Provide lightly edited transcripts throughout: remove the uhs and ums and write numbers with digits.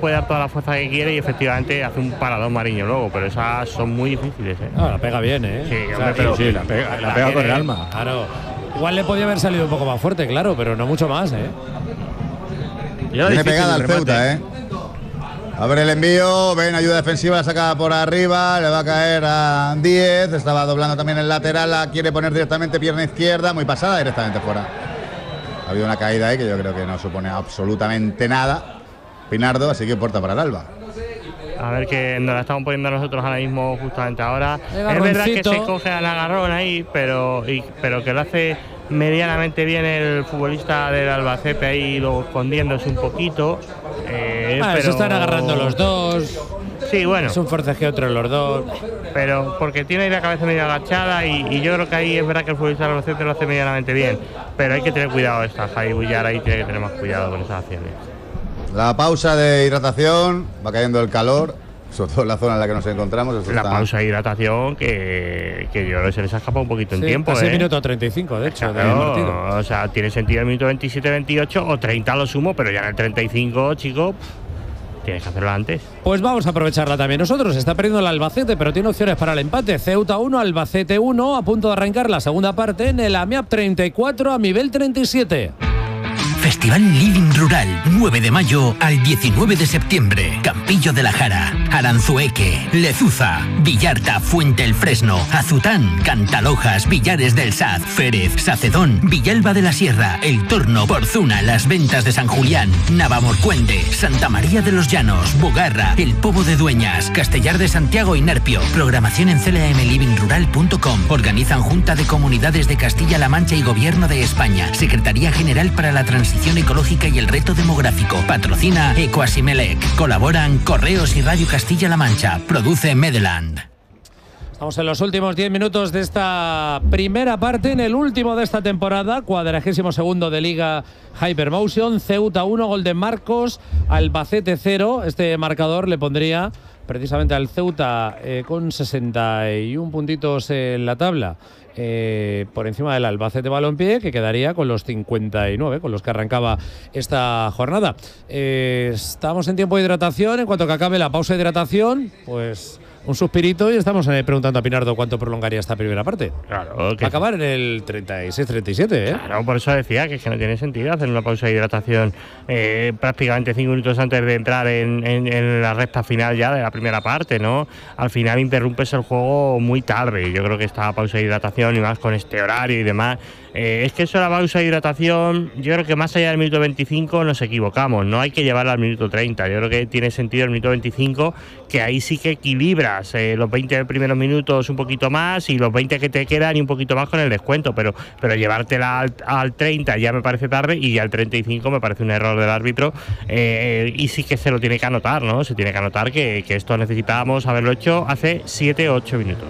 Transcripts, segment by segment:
puede dar toda la fuerza que quiere y efectivamente hace un paradón Mariño luego, pero esas son muy difíciles, ¿eh? No, la pega bien, ¿eh? Sí, o sea, hombre, pero sí, la pega con el alma. Claro. Igual le podía haber salido un poco más fuerte, claro, pero no mucho más, ¿eh? Tiene pegada al Ceuta, ¿eh? Abre el envío, ven, ayuda defensiva, la saca por arriba, le va a caer a 10, estaba doblando también el lateral, la quiere poner directamente pierna izquierda, muy pasada, directamente fuera. Ha habido una caída ahí que yo creo que no supone absolutamente nada, Pinardo, así que puerta para el Alba. A ver, que nos la estamos poniendo nosotros ahora mismo, justamente ahora. Es verdad que se coge al agarrón ahí, pero que lo hace medianamente bien el futbolista del Albacete, ahí luego escondiéndose un poquito. Pero se están agarrando los dos. Sí, bueno. Es un forcejeo entre los dos. Pero porque tiene ahí la cabeza medio agachada y yo creo que ahí es verdad que el futbolista del Albacete lo hace medianamente bien. Pero hay que tener cuidado, Javi Bullar ahí tiene que tener más cuidado con esas acciones. La pausa de hidratación, va cayendo el calor, sobre todo en la zona en la que nos encontramos. La pausa de hidratación que yo creo que se les ha escapado un poquito en tiempo. Casi minuto 35, de hecho. Claro, o sea, tiene sentido el minuto 27-28 o 30 a lo sumo, pero ya en el 35, chico, tienes que hacerlo antes. Pues vamos a aprovecharla también nosotros. Está perdiendo el Albacete, pero tiene opciones para el empate. Ceuta 1, Albacete 1, a punto de arrancar la segunda parte en el AMIAP 34 a nivel 37. Festival Living Rural, 9 de mayo al 19 de septiembre. Campillo de la Jara, Aranzueque, Lezuza, Villarta, Fuente el Fresno, Azután, Cantalojas, Villares del Saz, Férez, Sacedón, Villalba de la Sierra, El Torno, Porzuna, Las Ventas de San Julián, Navamorcuende, Santa María de los Llanos, Bogarra, El Pobo de Dueñas, Castellar de Santiago y Nerpio. Programación en clamlivingrural.com. Organizan Junta de Comunidades de Castilla-La Mancha y Gobierno de España. Secretaría General para la Transición Ecológica y el Reto Demográfico. Patrocina Ecoasimelec. Colaboran Correos y Radio Castilla-La Mancha. Produce Medeland. Estamos en los últimos 10 minutos de esta primera parte, en el último de esta temporada, 42º de Liga Hypermotion. Ceuta 1, gol de Marcos, Albacete 0. Este marcador le pondría precisamente al Ceuta con 61 puntitos en la tabla. Por encima del Albacete Balompié, que quedaría con los 59, con los que arrancaba esta jornada. Estamos en tiempo de hidratación. En cuanto que acabe la pausa de hidratación, pues un suspirito y estamos preguntando a Pinardo cuánto prolongaría esta primera parte. Claro, que acabar en el 36-37, ¿eh? Claro, por eso decía que no tiene sentido hacer una pausa de hidratación prácticamente 5 minutos antes de entrar en la recta final ya de la primera parte, ¿no? Al final interrumpes el juego muy tarde. Yo creo que esta pausa de hidratación, y más con este horario y demás, es que eso de la pausa de hidratación, yo creo que más allá del minuto 25 nos equivocamos, no hay que llevarla al minuto 30. Yo creo que tiene sentido el minuto 25, que ahí sí que equilibras los 20 primeros minutos un poquito más y los 20 que te quedan y un poquito más con el descuento, pero llevártela al 30 ya me parece tarde, y al 35 me parece un error del árbitro, y sí que se lo tiene que anotar, ¿no? Se tiene que anotar que esto necesitábamos haberlo hecho hace 7-8 minutos.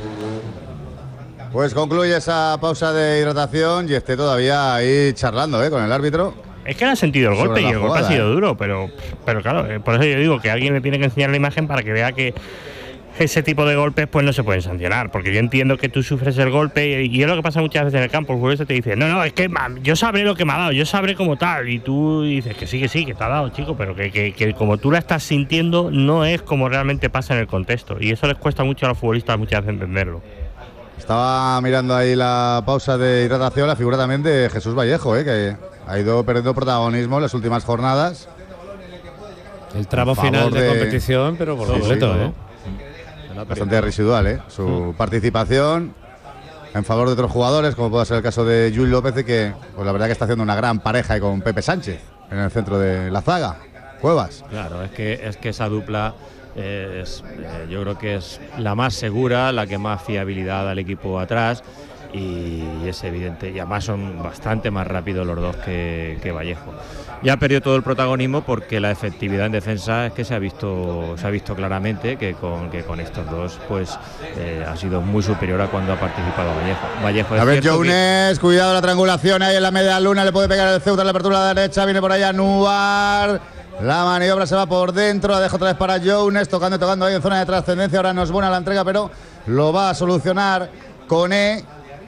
Pues concluye esa pausa de hidratación y esté todavía ahí charlando con el árbitro. Es que no ha sentido el golpe y el golpe ha sido duro, pero claro, por eso yo digo que alguien me tiene que enseñar la imagen para que vea que ese tipo de golpes pues no se pueden sancionar, porque yo entiendo que tú sufres el golpe y es lo que pasa muchas veces en el campo. El futbolista te dice, no, es que yo sabré lo que me ha dado, yo sabré como tal, y tú dices que sí, que te ha dado, chico, pero que como tú la estás sintiendo no es como realmente pasa en el contexto, y eso les cuesta mucho a los futbolistas muchas veces entenderlo. Estaba mirando ahí la pausa de hidratación, la figura también de Jesús Vallejo, que ha ido perdiendo protagonismo en las últimas jornadas. El tramo final de competición, pero por completo, Bastante residual, su participación en favor de otros jugadores, como puede ser el caso de Llull López, que pues la verdad que está haciendo una gran pareja con Pepe Sánchez en el centro de la zaga. Cuevas. Claro, es que esa dupla yo creo que es la más segura, la que más fiabilidad da al equipo atrás, y es evidente, y además son bastante más rápidos los dos que Vallejo. Ya ha perdido todo el protagonismo porque la efectividad en defensa es que se ha visto claramente que con estos dos pues ha sido muy superior a cuando ha participado Vallejo. A ver, Jounes, cuidado la triangulación ahí en la media luna, le puede pegar el Ceuta en la apertura de la derecha, viene por allá Nubar. La maniobra se va por dentro, la deja otra vez para Jounes, tocando ahí en zona de trascendencia. Ahora no es buena la entrega, pero lo va a solucionar Koné.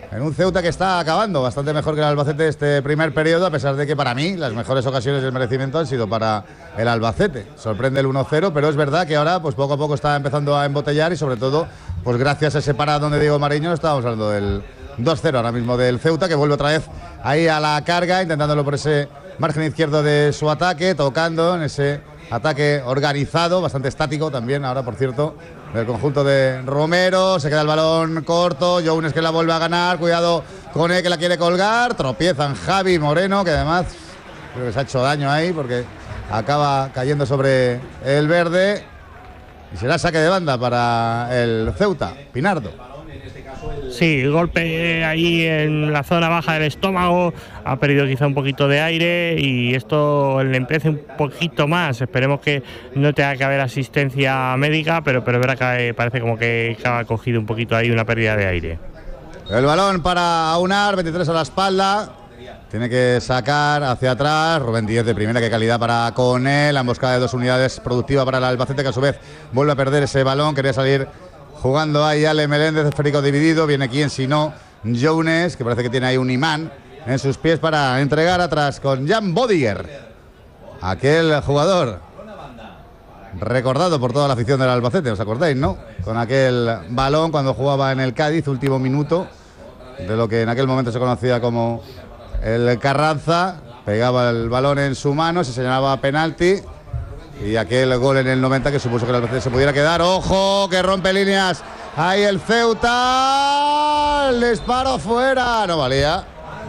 En un Ceuta que está acabando bastante mejor que el Albacete este primer periodo, a pesar de que para mí las mejores ocasiones del merecimiento han sido para el Albacete. Sorprende el 1-0, pero es verdad que ahora pues poco a poco está empezando a embotellar y sobre todo pues gracias a ese paradón de Diego Mariño estábamos hablando del 2-0 ahora mismo del Ceuta, que vuelve otra vez ahí a la carga, intentándolo por ese margen izquierdo de su ataque, tocando en ese ataque organizado, bastante estático también ahora, por cierto, del conjunto de Romero. Se queda el balón corto, Younes que la vuelve a ganar, cuidado con él que la quiere colgar, tropiezan Javi Moreno, que además creo que se ha hecho daño ahí porque acaba cayendo sobre el verde y será saque de banda para el Ceuta. Pinardo. Sí, golpe ahí en la zona baja del estómago, ha perdido quizá un poquito de aire y esto le empiece un poquito más. Esperemos que no tenga que haber asistencia médica, pero es verdad que parece como que ha cogido un poquito ahí una pérdida de aire. El balón para Aunar, 23 a la espalda. Tiene que sacar hacia atrás. Rubén Díez de primera, qué calidad para con él. La emboscada de 2 unidades productiva para el Albacete, que a su vez vuelve a perder ese balón. Quería salir jugando ahí Ale Meléndez, esférico dividido. Viene quien si no, Younes, que parece que tiene ahí un imán en sus pies para entregar atrás con Jan Bodiger. Aquel jugador recordado por toda la afición del Albacete, ¿os acordáis, no? Con aquel balón cuando jugaba en el Cádiz, último minuto, de lo que en aquel momento se conocía como el Carranza. Pegaba el balón en su mano, se señalaba penalti. Y aquel gol en el 90 que supuso que el Albacete se pudiera quedar. ¡Ojo! Que rompe líneas. Ahí el Ceuta. El disparo fuera. No valía.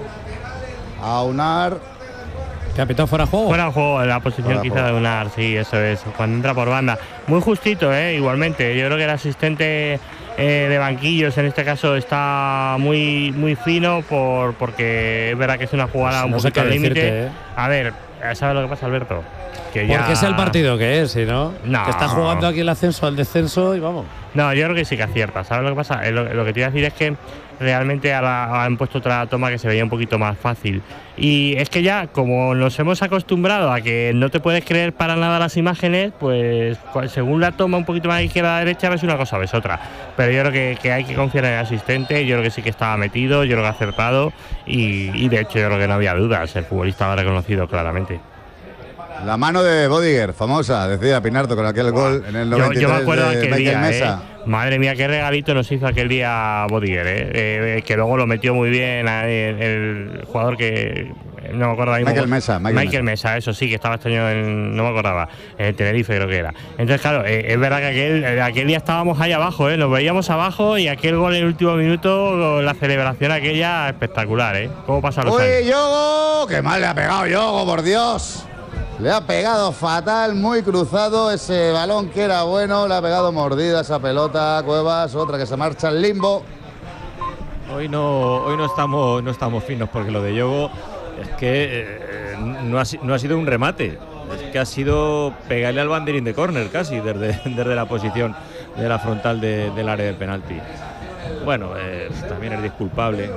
Aunar. ¿Te ha pitado fuera de juego? Fuera de juego, en la posición quizá de Aunar, sí, eso es. Cuando entra por banda. Muy justito, igualmente. Yo creo que el asistente de banquillos en este caso está muy fino porque es verdad que es una jugada un poquito al límite. A ver, ¿sabes lo que pasa, Alberto? Porque es el partido que es, ¿sí, no? No. Que está jugando aquí el ascenso al descenso y vamos. No, yo creo que sí que acierta. ¿Sabes lo que pasa? Lo que te iba a decir es que realmente ahora han puesto otra toma que se veía un poquito más fácil. Y es que ya, como nos hemos acostumbrado a que no te puedes creer para nada las imágenes, pues según la toma un poquito más izquierda a derecha ves una cosa, ves otra. Pero yo creo que hay que confiar en el asistente. Yo creo que sí que estaba metido, yo creo que ha acertado. Y de hecho yo creo que no había dudas. El futbolista lo ha reconocido claramente. La mano de Bodiger, famosa, decía Pinardo, con aquel gol en el 93 yo me acuerdo de aquel Michael día, Mesa. Madre mía, qué regalito nos hizo aquel día Bodiger, que luego lo metió muy bien el jugador que no me acuerdo ahí. Michael Mesa, eso sí, que estaba este año no me acordaba, en Tenerife creo que era. Entonces claro, es verdad que aquel día estábamos ahí abajo, nos veíamos abajo y aquel gol en el último minuto, la celebración aquella espectacular, ¿Cómo pasan los años? ¡Uy, Yogo! ¡Qué mal le ha pegado Yogo, por Dios! Le ha pegado fatal, muy cruzado ese balón que era bueno, le ha pegado mordida esa pelota, Cuevas, otra que se marcha al limbo. Hoy no estamos finos porque lo de Yogo es que no ha sido un remate, es que ha sido pegarle al banderín de córner casi desde la posición de la frontal del área del penalti. Bueno, también es disculpable.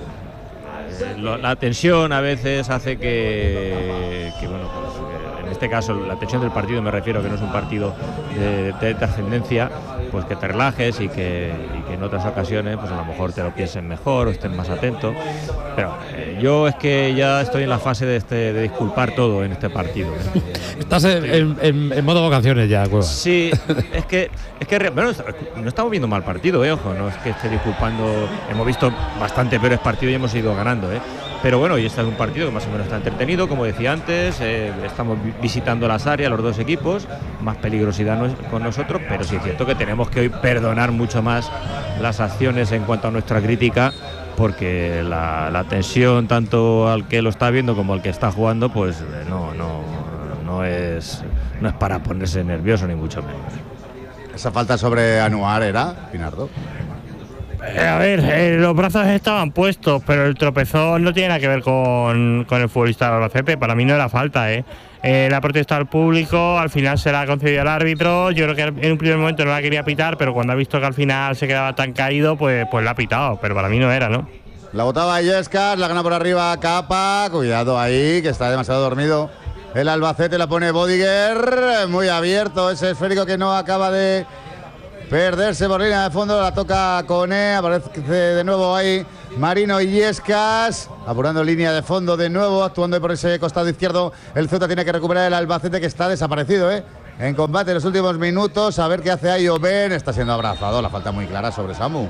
La tensión a veces hace que bueno, pues, en este caso la tensión del partido, me refiero, que no es un partido de trascendencia, pues que te relajes y que en otras ocasiones pues a lo mejor te lo piensen mejor o estén más atentos. Pero yo es que ya estoy en la fase de disculpar todo en este partido. Estás en modo vacaciones ya, Cueva. Sí, es que bueno, no estamos viendo mal partido, ojo, no es que esté disculpando, hemos visto bastante peores partidos y hemos ido ganando, Pero bueno, hoy está en un partido que más o menos está entretenido, como decía antes, estamos visitando las áreas, los dos equipos, más peligrosidad con nosotros, pero sí es cierto que tenemos que hoy perdonar mucho más las acciones en cuanto a nuestra crítica, porque la tensión, tanto al que lo está viendo como al que está jugando, pues no es para ponerse nervioso, ni mucho menos. ¿Esa falta sobre Anuar era, Pinardo? A ver, los brazos estaban puestos, pero el tropezón no tiene nada que ver con el futbolista de Albacete. Para mí no era falta, la protesta al público, al final se la ha concedido al árbitro. Yo creo que en un primer momento no la quería pitar, pero cuando ha visto que al final se quedaba tan caído, pues la ha pitado, pero para mí no era, ¿no? La botaba Illescas, la gana por arriba Capa, cuidado ahí, que está demasiado dormido. El Albacete la pone Bodiger, muy abierto ese esférico que no acaba de perderse por línea de fondo, la toca Koné, aparece de nuevo ahí Marino Illescas, apurando línea de fondo de nuevo, actuando por ese costado izquierdo. El Ceuta tiene que recuperar el Albacete, que está desaparecido, en combate en los últimos minutos. A ver qué hace ahí Oben, está siendo abrazado, la falta muy clara sobre Samu.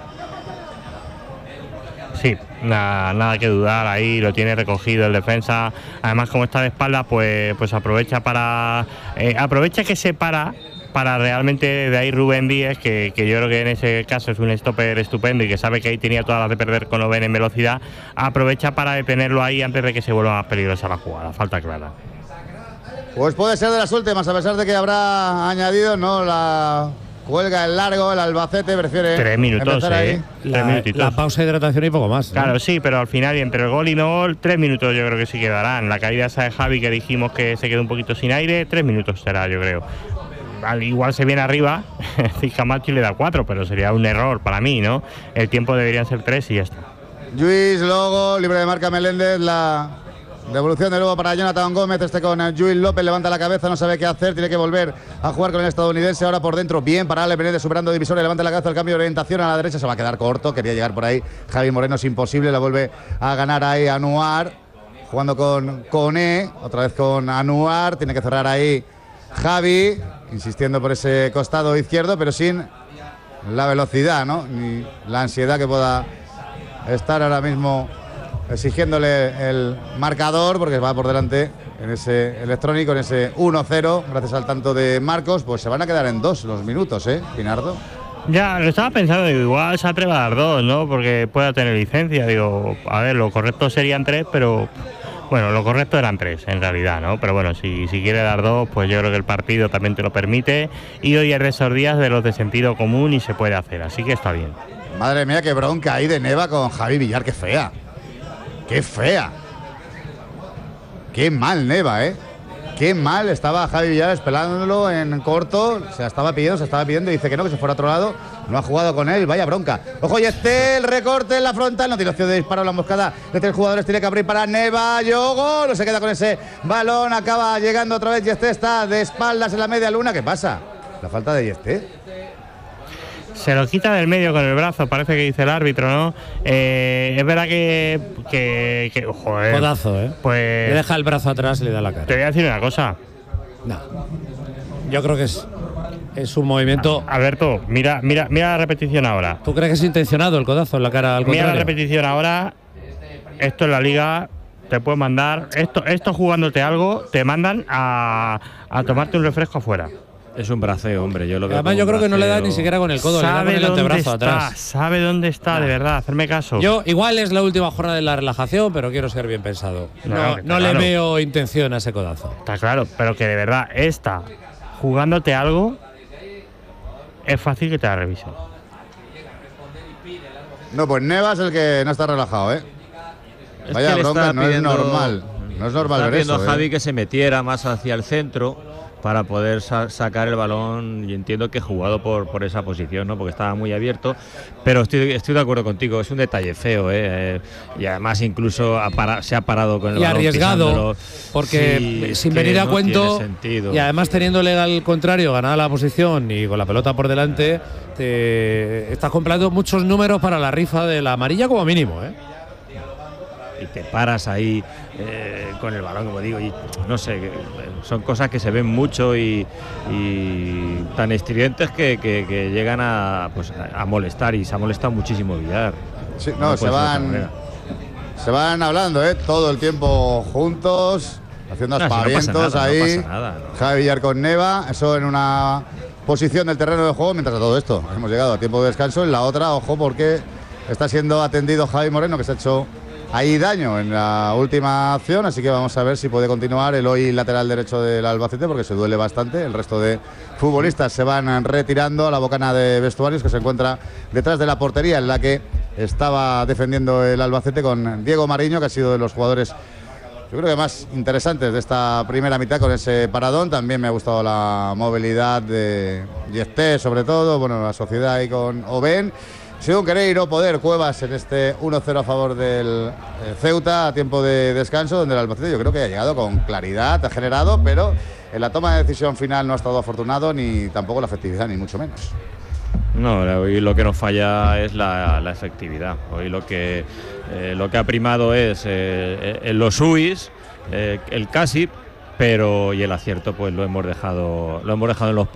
Sí, nada que dudar, ahí lo tiene recogido el defensa. Además, como está de espaldas, pues aprovecha aprovecha que se para realmente de ahí Rubén Díez, que yo creo que en ese caso es un stopper estupendo y que sabe que ahí tenía todas las de perder con Oben en velocidad. Aprovecha para detenerlo ahí antes de que se vuelva más peligrosa la jugada, falta clara. Pues puede ser de las últimas, a pesar de que habrá añadido, ¿no? La cuelga el largo, el Albacete prefiere 3 minutos, ahí. La pausa de hidratación y poco más, ¿no? Claro, sí, pero al final, entre el gol y no gol, 3 minutos yo creo que sí quedarán. La caída esa de Javi, que dijimos que se quedó un poquito sin aire, 3 minutos será, yo creo. Al igual se viene arriba, Camacho le da 4, pero sería un error para mí, ¿no? El tiempo deberían ser 3 y ya está. Lluís, luego, libre de marca Meléndez, la devolución de nuevo para Jonathan Gómez, con Lluís López, levanta la cabeza, no sabe qué hacer, tiene que volver a jugar con el estadounidense, ahora por dentro, bien para Ale Menéndez, superando divisoria, levanta la cabeza, el cambio de orientación a la derecha, se va a quedar corto, quería llegar por ahí, Javi Moreno es imposible, la vuelve a ganar ahí Anuar, jugando con Koné, otra vez con Anuar, tiene que cerrar ahí Javi, insistiendo por ese costado izquierdo, pero sin la velocidad, ¿no? Ni la ansiedad que pueda estar ahora mismo exigiéndole el marcador, porque va por delante en ese electrónico, en ese 1-0, gracias al tanto de Marcos. Pues se van a quedar en 2 los minutos, Pinardo. Ya, lo estaba pensando, digo, igual se atreve a dar 2, ¿no? Porque pueda tener licencia, digo, a ver, lo correcto serían 3, pero bueno, lo correcto eran 3 en realidad, ¿no? Pero bueno, si quiere dar 2, pues yo creo que el partido también te lo permite, y hoy es de esos días de los de sentido común y se puede hacer, así que está bien. Madre mía, qué bronca ahí de Neva con Javi Villar, qué fea. ¡Qué fea! ¡Qué mal Neva, ¡Qué mal! Estaba Javi Villar esperándolo en corto, se la estaba pidiendo y dice que no, que se fuera a otro lado. No ha jugado con él, vaya bronca. Ojo, y el recorte en la frontal, no tiene opción de disparo, la emboscada de 3 jugadores, tiene que abrir para Neva. Yogo, no se queda con ese balón, acaba llegando otra vez Yesté, está de espaldas en la media luna. ¿Qué pasa? La falta de Yesté. Se lo quita del medio con el brazo, parece que dice el árbitro, ¿no? Es verdad que joder, codazo, pues le deja el brazo atrás y le da la cara. Te voy a decir una cosa. No. Yo creo que es un movimiento. Alberto, mira la repetición ahora. ¿Tú crees que es intencionado el codazo en la cara al contrario? Mira la repetición ahora. Esto en la liga te puede mandar. Esto jugándote algo, te mandan a tomarte un refresco afuera. Es un braceo, hombre. Yo lo veo. Además, yo creo que no le da ni siquiera con el codo, le da con el antebrazo atrás. Sabe dónde está, de verdad, hacerme caso. Yo, igual es la última jornada de la relajación, pero quiero ser bien pensado. No le veo intención a ese codazo. Está claro, pero que de verdad, jugándote algo, es fácil que te la revisen. No, pues Neva es el que no está relajado, Vaya bronca, no es normal. No es normal ver eso. Está pidiendo a Javi que se metiera más hacia el centro para poder sacar el balón, y entiendo que jugado por esa posición, ¿no? Porque estaba muy abierto, pero estoy de acuerdo contigo, es un detalle feo, y además incluso se ha parado con el balón arriesgado, pisándolo. porque sí, sin venir a no cuento, y además teniéndole al contrario ganada la posición y con la pelota por delante, te estás comprando muchos números para la rifa de la amarilla como mínimo, y te paras ahí con el balón, como digo, y no sé, son cosas que se ven mucho y tan estridentes que llegan a molestar, y se ha molestado muchísimo Villar. Sí, se van hablando todo el tiempo juntos, haciendo aspavientos ahí. No pasa nada, ¿no? Javi Villar con Neva, eso en una posición del terreno de juego. Mientras a todo esto hemos llegado a tiempo de descanso, en la otra, ojo, porque está siendo atendido Javi Moreno, que se ha hecho ahí daño en la última acción, así que vamos a ver si puede continuar el hoy lateral derecho del Albacete, porque se duele bastante. El resto de futbolistas se van retirando a la bocana de vestuarios, que se encuentra detrás de la portería en la que estaba defendiendo el Albacete, con Diego Mariño, que ha sido de los jugadores, yo creo que más interesantes de esta primera mitad, con ese paradón. También me ha gustado la movilidad de Yesté, sobre todo, bueno, la sociedad ahí con Oben. Según querer y no poder, Cuevas en este 1-0 a favor del Ceuta a tiempo de descanso, donde el Albacete yo creo que ha llegado con claridad, ha generado, pero en la toma de decisión final no ha estado afortunado, ni tampoco la efectividad, ni mucho menos. No, hoy lo que nos falla es la efectividad. Hoy lo que ha primado es los UIs, el casi, pero y el acierto pues lo hemos dejado en los